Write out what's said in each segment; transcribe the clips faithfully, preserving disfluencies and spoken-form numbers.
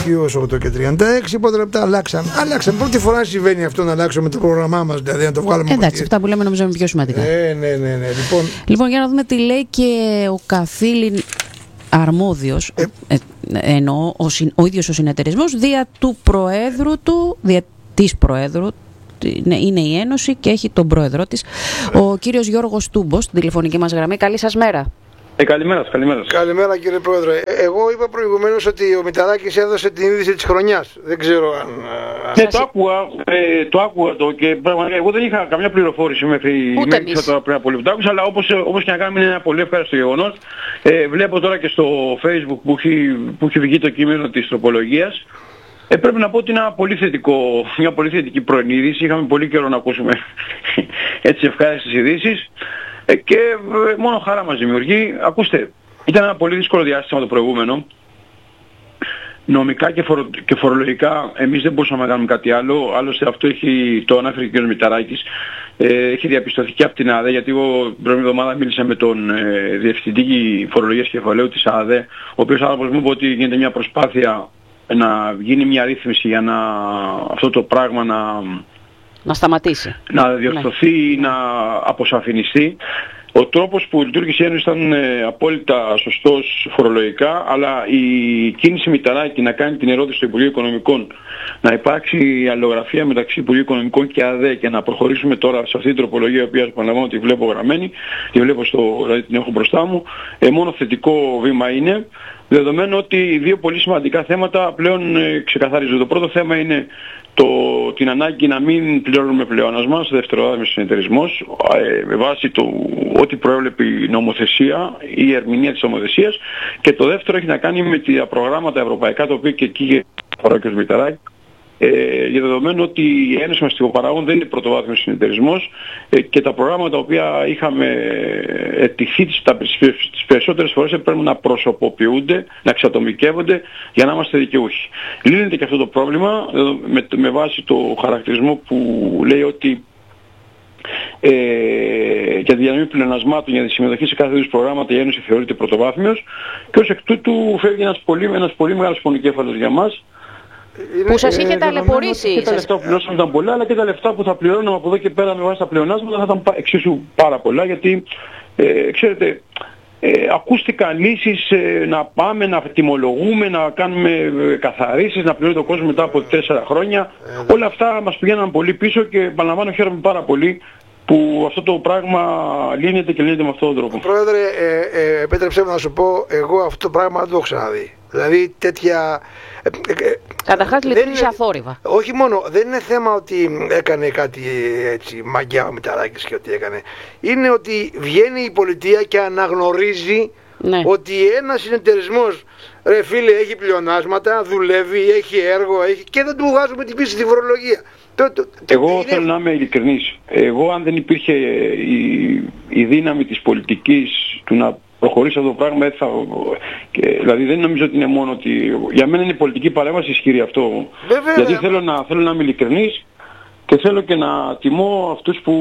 ως οκτώ και τριάντα έξι. Πότε λεπτά αλλάξαν. Αλλάξαν. Πρώτη φορά συμβαίνει αυτό να αλλάξουμε το πρόγραμμά μας, δηλαδή να το βγάλουμε. Εντάξει, αυτά που λέμε νομίζω είναι πιο σημαντικά. Ε, ναι, ναι, ναι. Λοιπόν, λοιπόν, για να δούμε τι λέει και ο καθήλυν αρμόδιος, ε, ε, εννοώ ο, ο ίδιος ο συνεταιρισμός, δια του Προέδρου του, δια της Προέδρου, είναι, είναι η Ένωση και έχει τον Πρόεδρό της, ο κύριος Γιώργος Τούμπος, στην τηλεφωνική μας γραμμή. Καλή σας μέρα. Ε, καλημέρα σας, καλημέρα σας. Καλημέρα κύριε Πρόεδρε. Εγώ είπα προηγουμένως ότι ο Μητσοτάκης έδωσε την είδηση της χρονιάς. Δεν ξέρω αν... Ναι, το άκουγα, ε, το άκουγα το και πραγματικά εγώ δεν είχα καμιά πληροφόρηση μέχρι, μέχρι τώρα πριν από λίγο, αλλά όπως, όπως και να κάνουμε είναι ένα πολύ ευχάριστο γεγονός. Ε, βλέπω τώρα και στο Facebook που έχει, που έχει βγει το κείμενο της τροπολογίας. Ε, πρέπει να πω ότι είναι ένα πολύ θετικό, μια πολύ θετική προενίδηση. Είχαμε πολύ καιρό να ακούσουμε έτσι ευχάριστες ειδήσεις. Ε, και ε, μόνο χαρά μας δημιουργεί. Ακούστε, ήταν ένα πολύ δύσκολο διάστημα το προηγούμενο. Νομικά και, φορο, και φορολογικά εμείς δεν μπορούσαμε να κάνουμε κάτι άλλο. Άλλωστε αυτό έχει, το ανάφερε και ο κ. Μηταράκης. Ε, έχει διαπιστωθεί και από την ΑΔΕ, γιατί εγώ την προηγούμενη εβδομάδα μίλησα με τον ε, Διευθυντή Φορολογίας Κεφαλαίου της ΑΔΕ, ο οποίος άνθρωπος μου είπε ότι γίνεται μια προσπάθεια να γίνει μια ρύθμιση για να, αυτό το πράγμα να... να σταματήσει. Να διορθωθεί ή ναι. να αποσαφινιστεί. Ο τρόπος που λειτουργήσε η Ένωση ήταν ε, απόλυτα σωστός φορολογικά, αλλά η κίνηση Μηταράκη να κάνει την ερώτηση στο Υπουργείο Οικονομικών, να υπάρξει αλληλογραφία μεταξύ Υπουργείου Οικονομικών και ΑΔΕ και να προχωρήσουμε τώρα σε αυτή την τροπολογία, η οποία επαναλαμβάνω τη βλέπω γραμμένη, τη βλέπω στο, δηλαδή την έχω μπροστά μου, ε, μόνο θετικό βήμα είναι, δεδομένου ότι δύο πολύ σημαντικά θέματα πλέον ε, ξεκαθαρίζονται. Το πρώτο θέμα είναι το, την ανάγκη να μην πληρώνουμε πλεόνασμα στο δευτεροδάμιο συνεταιρισμός ε, με βάση το ό,τι προέβλεπε η νομοθεσία ή η ερμηνεία της νομοθεσίας, και το δεύτερο έχει να κάνει με τα προγράμματα ευρωπαϊκά, τα οποία και εκεί αφορά και ο Μηταράκη, ε, για δεδομένο ότι η Ένωση Μαστιγοπαραγών δεν είναι πρωτοβάθμιος συνεταιρισμός ε, και τα προγράμματα τα οποία είχαμε ετηθεί τις περισσότερες φορές έπρεπε να προσωποποιούνται, να εξατομικεύονται για να είμαστε δικαιούχοι. Λύνεται και αυτό το πρόβλημα με, με βάση το χαρακτηρισμό που λέει ότι Ε, για τη διανομή πλεονασμάτων για τη συμμετοχή σε κάθε είδους προγράμματα η Ένωση θεωρείται πρωτοβάθμιος, και ως εκ τούτου φεύγει ένας πολύ, ένας πολύ μεγάλος πονοκέφαλος για μας. Είναι, που σας είχε ε, ταλαιπωρήσει. Και τα λεφτά που πληρώσαμε ήταν πολλά, αλλά και τα λεφτά που θα πληρώνουμε από εδώ και πέρα με βάση τα πλεονάσματα θα ήταν εξίσου πάρα πολλά, γιατί ε, ξέρετε, ε, ακούστηκαν λύσεις ε, να πάμε να τιμολογούμε, να κάνουμε ε, καθαρίσεις, να πληρώνει το κόσμο μετά από τέσσερα χρόνια. Ε, όλα αυτά μας πηγαίναν πολύ πίσω και επαναλαμβάνω χαίρομαι πάρα πολύ που αυτό το πράγμα λύνεται και λύνεται με αυτόν τον τρόπο. Πρόεδρε, ε, ε, επέτρεψέ μου να σου πω, εγώ αυτό το πράγμα δεν το έχω ξαναδεί. Δηλαδή τέτοια... Ε, ε, Καταρχάς λειτουργήσε αθόρυβα. Όχι μόνο, δεν είναι θέμα ότι έκανε κάτι έτσι μαγιά ο Μηταράκης και ότι έκανε. Είναι ότι βγαίνει η πολιτεία και αναγνωρίζει ναι. ότι ένας συνεταιρισμός, ρε φίλε, έχει πλεονάσματα, δουλεύει, έχει έργο, έχει... και δεν του βγάζουμε την πίστη στη φορολογία. Το, το, Εγώ είναι... θέλω να είμαι ειλικρινής. Εγώ αν δεν υπήρχε η, η δύναμη της πολιτικής του να προχωρήσει αυτό το πράγμα, θα... και, δηλαδή δεν νομίζω ότι είναι μόνο ότι... Για μένα είναι η πολιτική παρέμβαση ισχυρή αυτό. Βέβαια, γιατί θέλω να, θέλω να είμαι ειλικρινής και θέλω και να τιμώ αυτούς που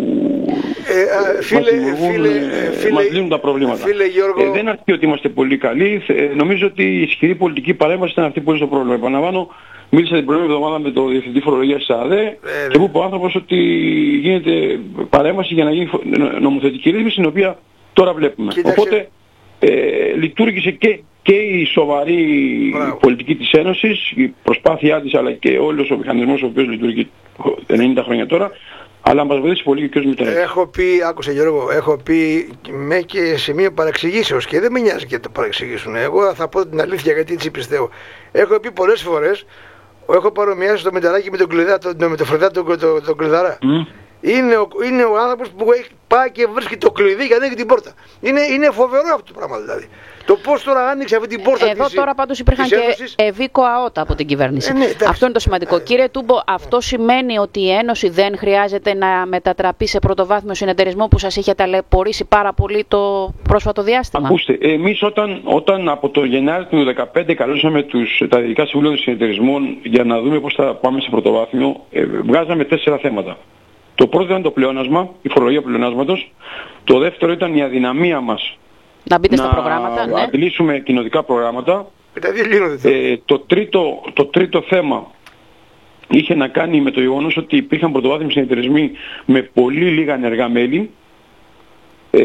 ε, φίλε, μας, φίλε, φίλε, μας λύνουν τα προβλήματα. Φίλε, Γιώργο... ε, δεν αρκεί ότι είμαστε πολύ καλοί. Ε, νομίζω ότι η ισχυρή πολιτική παρέμβαση ήταν αυτή που είναι στο πρόβλημα. Επαναλαμβάνω, μίλησα την προηγούμενη εβδομάδα με τον Διευθυντή Φορολογίας της ΑΔΕ ε, και μου είπε ο άνθρωπος ότι γίνεται παρέμβαση για να γίνει νομοθετική ρύθμιση, την οποία τώρα βλέπουμε. Κοίταξε. Οπότε ε, λειτουργήσε και, και η σοβαρή Μπράβο. πολιτική της Ένωσης, η προσπάθειά της, αλλά και όλος ο μηχανισμός ο οποίος λειτουργεί ενενήντα χρόνια τώρα, αλλά μας βοήθησε πολύ και ο κ. Μηταράκης. Έχω πει, άκουσε Γιώργο, έχω πει με και σε μία παραξηγήσεως και δεν με νοιάζει και το παραξηγήσουν. Εγώ θα πω την αλήθεια γιατί έτσι πιστεύω. Έχω πει πολλές φορές, έχω παρομοιάσει το Μηταράκη με τον κλειδά, το, με το Φρεδά τον, το, το κλειδαρά. Mm. Είναι ο, είναι ο άνθρωπος που έχει πάει και βρίσκει το κλειδί και ανοίγει την πόρτα. Είναι, είναι φοβερό αυτό το πράγμα δηλαδή. Το πώς τώρα άνοιξε αυτή την πόρτα. Εδώ της, τώρα πάντως υπήρχαν και ευήκο αότα από την κυβέρνηση. Ε, ναι, αυτό είναι το σημαντικό. Ε, Κύριε Τούμπο, ε, αυτό σημαίνει ότι η Ένωση δεν χρειάζεται να μετατραπεί σε πρωτοβάθμιο συνεταιρισμό που σας είχε ταλαιπωρήσει πάρα πολύ το πρόσφατο διάστημα? Ακούστε, εμείς όταν, όταν από το Γενάρη του δύο χιλιάδες δεκαπέντε καλούσαμε τους, τα ειδικά συμβούλια των συνεταιρισμών για να δούμε πώς θα πάμε σε πρωτοβάθμιο, ε, βγάζαμε τέσσερα θέματα. Το πρώτο ήταν το πλεόνασμα, η φορολογία πλεονάσματος. Το δεύτερο ήταν η αδυναμία μας να μπείτε να στα προγράμματα, ναι. αντλήσουμε κοινοτικά προγράμματα. Και τα δύο λύνονται. Ε, το, τρίτο, το τρίτο θέμα είχε να κάνει με το γεγονός ότι υπήρχαν πρωτοβάθμιοι συνεταιρισμοί με πολύ λίγα ενεργά μέλη. Ε,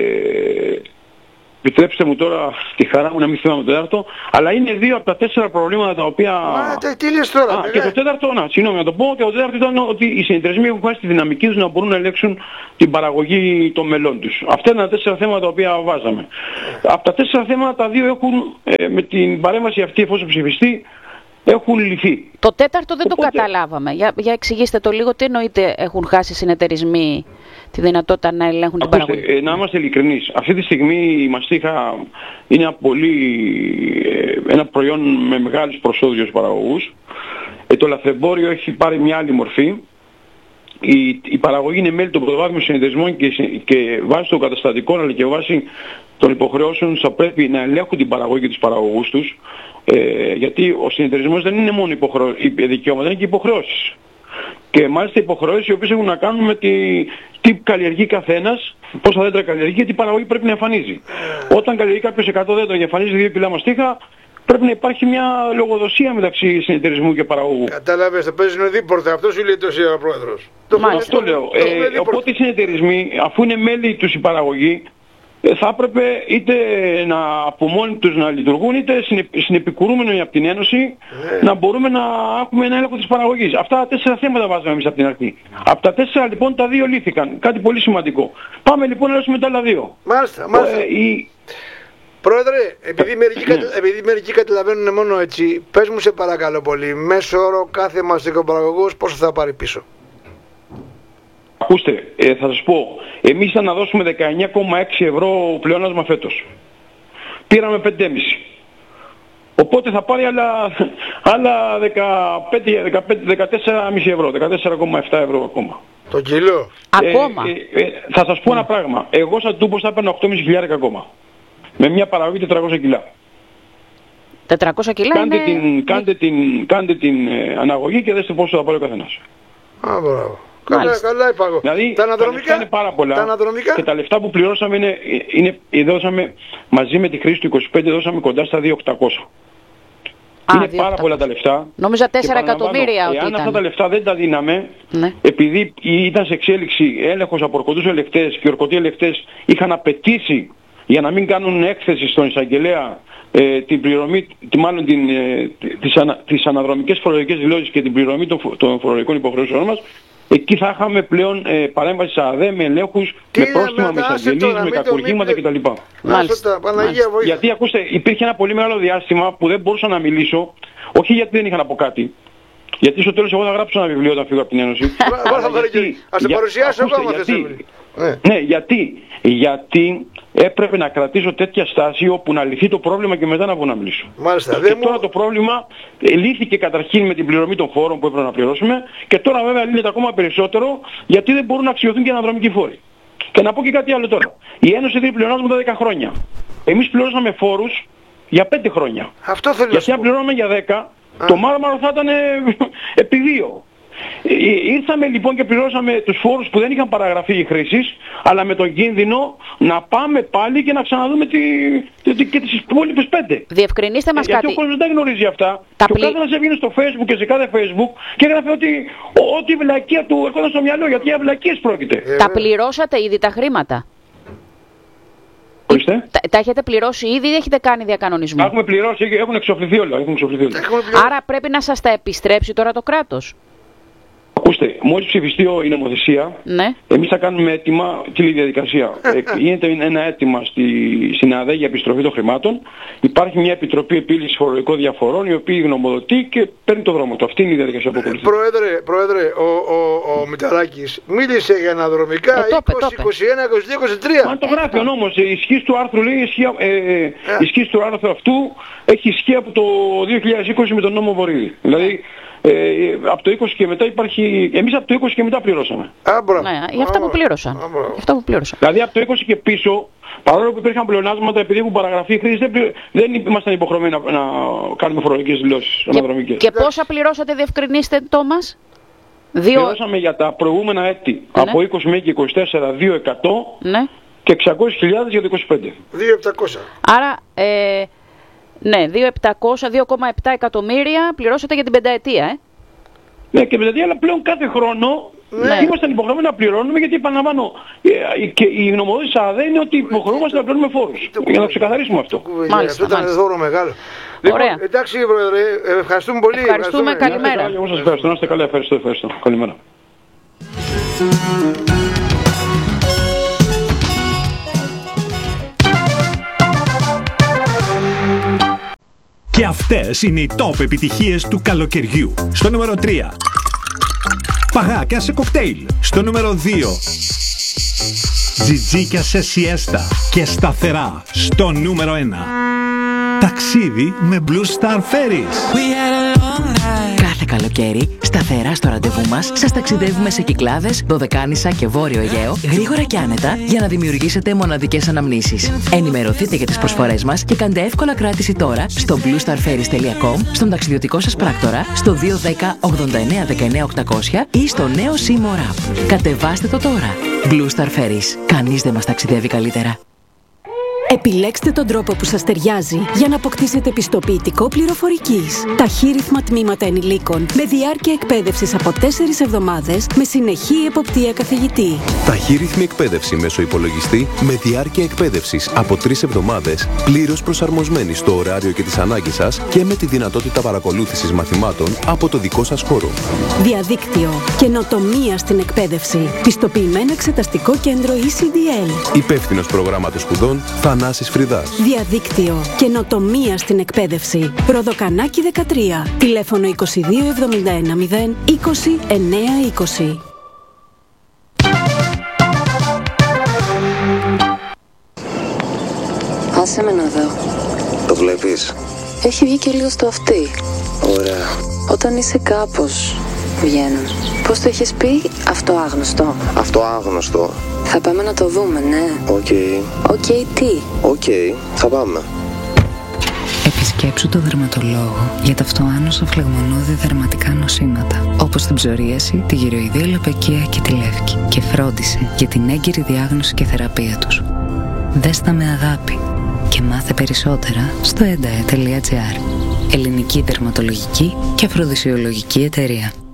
Επιτρέψτε μου τώρα τη χαρά μου να μην θυμάμαι το τέταρτο, αλλά είναι δύο από τα τέσσερα προβλήματα τα οποία... Μα τι λες τώρα, Α, και το τέταρτο, να, συγγνώμη να το πω, και το τέταρτο ήταν ότι οι συνεταιρισμοί έχουν χάσει τη δυναμική τους να μπορούν να ελέγξουν την παραγωγή των μελών τους. Αυτά είναι τα τέσσερα θέματα τα οποία βάζαμε. Από τα τέσσερα θέματα τα δύο έχουν, ε, με την παρέμβαση αυτή εφόσον ψηφιστεί, έχουν λυθεί. Το τέταρτο δεν Οπότε... το καταλάβαμε. Για, για εξηγήστε το λίγο, τι εννοείται έχουν χάσει οι συνεταιρισμοί τη δυνατότητα να ελέγχουν την Ακούστε, παραγωγή. ε, να είμαστε ειλικρινείς. Αυτή τη στιγμή η μαστίχα είναι ένα, πολύ, ε, ένα προϊόν με μεγάλους προσώδιους παραγωγούς. Ε, το λαθρεμπόριο έχει πάρει μια άλλη μορφή. Η, η παραγωγή είναι μέλη των πρωτοβάθμιων συνεταιρισμών και, και βάσει των καταστατικών αλλά και βάσει των υποχρεώσεων θα πρέπει να ελέγχουν την παραγωγή και τους παραγωγούς τους. Ε, γιατί ο συνεταιρισμός δεν είναι μόνο υποχρεω... δικαιώματα, είναι και υποχρεώσεις. Και μάλιστα υποχρεώσεις οι οποίες έχουν να κάνουν με τη, τι καλλιεργεί καθένας, πόσα δέντρα καλλιεργεί και τι παραγωγή πρέπει να εμφανίζει. Όταν καλλιεργεί κάποιος εκατό δέντρα και εμφανίζει δύο κιλά μαστίχα, πρέπει να υπάρχει μια λογοδοσία μεταξύ συνεταιρισμού και παραγωγού. Κατάλαβες, το παίζουν δίπορτα, αυτό σου λέει τόσο ο πρόεδρος. Αυτό λέω. Ε, οπότε οι συνεταιρισμοί, αφού είναι μέλη τους η παραγωγή, θα έπρεπε είτε να, από μόνοι τους να λειτουργούν, είτε συνεπικουρούμενοι από την Ένωση, ναι, να μπορούμε να έχουμε ένα έλεγχο της παραγωγής. Αυτά τα τέσσερα θέματα βάζαμε εμείς από την αρχή. Από τα τέσσερα λοιπόν τα δύο λύθηκαν. Κάτι πολύ σημαντικό. Πάμε λοιπόν να λύσουμε τα άλλα δύο. Μάλιστα, μάλιστα. Ε, η... Πρόεδρε, επειδή μερικοί, ναι, επειδή μερικοί καταλαβαίνουν μόνο έτσι, πες μου σε παρακαλώ πολύ, μέσο όρο κάθε μαστικοπαραγωγός πόσο θα πάρει πίσω? Ακούστε, ε, θα σας πω, εμείς θα να δώσουμε δεκαεννιά κόμμα έξι ευρώ πλεόνασμα φέτος. Πήραμε πέντε κόμμα πέντε. Οπότε θα πάρει άλλα, άλλα δεκαπέντε, δεκαπέντε, δεκατέσσερα κόμμα πέντε ευρώ, δεκατέσσερα κόμμα επτά ευρώ ακόμα. Το κιλό. Ακόμα. Ε, ε, ε, θα σας πω mm. ένα πράγμα. Εγώ σαν τούμπος θα έπαιρνα οκτώ χιλιάδες πεντακόσια ακόμα. Με μια παραγωγή τετρακόσια κιλά. τετρακόσια κιλά κάντε είναι... την, κάντε την, κάντε την ε, αναγωγή και δέστε πόσο θα πάρει ο καθένας. Α, μπράβο. Καλά, καλά είπα εγώ. Δηλαδή τα αναδρομικά είναι πάρα πολλά τα αναδρομικά... και τα λεφτά που πληρώσαμε είναι, είναι, δώσαμε μαζί με τη χρήση του είκοσι πέντε δώσαμε κοντά στα δύο χιλιάδες οκτακόσια. Α, είναι δύο χιλιάδες οκτακόσια. πάρα πολλά τα λεφτά. Νόμιζα τέσσερα εκατομμύρια ότι εάν ήταν. αυτά τα λεφτά δεν τα δίναμε, ναι, επειδή ήταν σε εξέλιξη έλεγχος από ορκωτούς ελεκτές και οι ορκωτοί ελεκτές είχαν απαιτήσει για να μην κάνουν έκθεση στον εισαγγελέα ε, την πληρωμή, τη, μάλλον την, ε, τις, ανα, τις αναδρομικές φορολογικές δηλώσεις και την πληρωμή των, των φορολογικών υποχρεώσεων μας, εκεί θα είχαμε πλέον ε, παρέμβαση σε ΑΔΕ, με ελέγχους, με πρόστιμα, με εισαγγελίες, με κακουργήματα κτλ. Μάλιστα. Γιατί ακούστε, υπήρχε ένα πολύ μεγάλο διάστημα που δεν μπορούσα να μιλήσω, όχι γιατί δεν είχα να πω κάτι. Γιατί στο τέλος εγώ θα γράψω ένα βιβλίο όταν φύγω από την Ένωση. Ας το παρουσιάσω ακόμα γιατί, ναι, γιατί, γιατί έπρεπε να κρατήσω τέτοια στάση όπου να λυθεί το πρόβλημα και μετά να βγω να μιλήσω. Μάλιστα, και τώρα μου... το πρόβλημα λύθηκε καταρχήν με την πληρωμή των φόρων που έπρεπε να πληρώσουμε και τώρα βέβαια λύνεται ακόμα περισσότερο γιατί δεν μπορούν να αξιωθούν και αναδρομικοί φόροι. Και να πω και κάτι άλλο τώρα. Η Ένωση δίνει πλεονάσματα δέκα χρόνια. Εμείς πληρώσαμε φόρους για πέντε χρόνια. Αυτό θέλω γιατί αν πληρώναμε για δέκα, Α. το μάρμαρο θα ήταν επί δύο. Ήρθαμε λοιπόν και πληρώσαμε τους φόρους που δεν είχαν παραγραφεί οι χρήσεις, αλλά με τον κίνδυνο να πάμε πάλι και να ξαναδούμε τη, τη, και τις υπόλοιπες πέντε. Διευκρινίστε μας ε, κάτι. Γιατί ο κόσμος δεν γνωρίζει αυτά. Τα και πλη... ο καθένας έβγαινε στο Facebook και σε κάθε Facebook και έγραφε ότι ό,τι η βλακεία του έρχονταν στο μυαλό, γιατί για βλακίες πρόκειται. Ε, τα πληρώσατε ήδη τα χρήματα? Ορίστε. Τα, τα έχετε πληρώσει ήδη ή έχετε κάνει διακανονισμό? Τα έχουμε πληρώσει, έχουν εξοφληθεί όλα. Έχουν εξοφληθεί όλα. Άρα πρέπει να σας τα επιστρέψει τώρα το κράτος? Ακούστε, μόλις ψηφιστεί η νομοθεσία, ναι, εμείς θα κάνουμε έτοιμα τη διαδικασία. Γίνεται ένα αίτημα στη, στην ΑΔΕ για επιστροφή των χρημάτων. Υπάρχει μια επιτροπή επίλυσης φορολογικών διαφορών, η οποία γνωμοδοτεί και παίρνει το δρόμο του. Αυτή είναι η διαδικασία που ακολουθεί. Πρόεδρε, πρόεδρε, ο, ο, ο Μηταράκης μίλησε για αναδρομικά ε, είκοσι, είκοσι ένα, είκοσι δύο, είκοσι τρία. Μα το γράφει ο νόμος. Η ισχύς του άρθρου λέει, ισχύ, ε, ε, η ισχύς του άρθρου αυτού έχει ισχύ από το δύο χιλιάδες είκοσι με τον νόμο Βορύδη. Δηλαδή, Ε, από το είκοσι και μετά υπάρχει... Εμείς από το είκοσι και μετά πληρώσαμε. Άμπρα. Ναι, για αυτά που πλήρωσαν. αυτά που πλήρωσαν. Δηλαδή από το είκοσι και πίσω, παρόλο που υπήρχαν πλεονάσματα, επειδή έχουν παραγραφεί οι χρήσεις, δεν, πλη... δεν ήμασταν υποχρεωμένοι να, να κάνουμε φορολογικές δηλώσεις αναδρομικές. Και, και πόσα πληρώσατε, διευκρινίστε το μας? Δύο... Πληρώσαμε για τα προηγούμενα έτη, ναι, από είκοσι μέχρι είκοσι τέσσερα, δύο χιλιάδες εκατό, ναι, και εξακόσιες χιλιάδες για το είκοσι πέντε. δύο χιλιάδες επτακόσια. Άρα... Ε... Ναι, δύο χιλιάδες επτακόσια, δύο κόμμα επτά εκατομμύρια πληρώσατε για την πενταετία, ε. Ναι, και πενταετία, αλλά πλέον κάθε χρόνο ναι. Ήμασταν υποχρεωμένοι να πληρώνουμε, γιατί επαναλαμβάνω, και η γνωμοδότηση ΑΔΕ είναι ότι υποχρεούμαστε να πληρώνουμε φόρους. Για να ξεκαθαρίσουμε αυτό. Μάλιστα, αυτό ήταν δώρο μεγάλο. Ωραία. Λοιπόν, εντάξει, Πρόεδρε, ευχαριστούμε πολύ. Ευχαριστούμε, ευχαριστούμε. Καλημέρα. Εγώ σας ευχαριστώ, να είστε καλά, ευχαριστώ, ευχαριστώ. Καλημέρα. Και αυτές είναι οι top επιτυχίες του καλοκαιριού. Στο νούμερο τρία. Παγάκια σε κοκτέιλ. Στο νούμερο δύο. Τζιτζίκια σε σιέστα και σταθερά. Στο νούμερο ένα. Ταξίδι με Blue Star Ferries. Κάθε καλοκαίρι, σταθερά στο ραντεβού μας, σας ταξιδεύουμε σε Κυκλάδες, Δωδεκάνησα και Βόρειο Αιγαίο, γρήγορα και άνετα, για να δημιουργήσετε μοναδικές αναμνήσεις. Ενημερωθείτε για τις προσφορές μας και κάντε εύκολα κράτηση τώρα στο blue star ferries τελεία com, στον ταξιδιωτικό σας πράκτορα, στο δύο ένα μηδέν ογδόντα εννέα δεκαεννέα οκτακόσια ή στο νέο Seymour App. Κατεβάστε το τώρα. Blue Star Ferries. Κανείς δεν μας ταξιδεύει καλύτερα. Επιλέξτε τον τρόπο που σας ταιριάζει για να αποκτήσετε πιστοποιητικό πληροφορικής. Ταχύρυθμα τμήματα ενηλίκων με διάρκεια εκπαίδευσης από τέσσερις εβδομάδες με συνεχή εποπτεία καθηγητή. Ταχύρυθμη εκπαίδευση μέσω υπολογιστή με διάρκεια εκπαίδευσης από τρεις εβδομάδες, πλήρως προσαρμοσμένη στο ωράριο και τις ανάγκες σας και με τη δυνατότητα παρακολούθησης μαθημάτων από το δικό σας χώρο. Διαδίκτυο. Καινοτομία στην εκπαίδευση. Πιστοποιημένο εξεταστικό κέντρο ι σι ντι ελ. Υπεύθυνος προγράμματος σπουδών Θανάσης Φρυδάς. Διαδίκτυο. Καινοτομία στην εκπαίδευση. Ροδοκανάκι δεκατρία. Τηλέφωνο είκοσι δύο εβδομήντα ένα μηδέν είκοσι εννέα είκοσι. Άσε με να δω. Το βλέπεις? Έχει βγει και λίγο στο αυτί. Ωραία. Όταν είσαι κάπως, βγαίνουν. Πώς το έχεις πει? Αυτό άγνωστο. Αυτό άγνωστο. Θα πάμε να το δούμε, ναι. Οκ. Okay. Οκ, okay, τι? Οκ, okay, θα πάμε. Επισκέψου το δερματολόγο για τα αυτοάνωσα φλεγμονώδη δερματικά νοσήματα, όπως την ψωρίαση, τη γυροειδία λοπεκία και τη λεύκη, και φρόντισε για την έγκαιρη διάγνωση και θεραπεία τους. Δες τα με αγάπη και μάθε περισσότερα στο εντα τελεία τζι άρ. Ελληνική δερματολογική και αφροδισιολογική εταιρεία.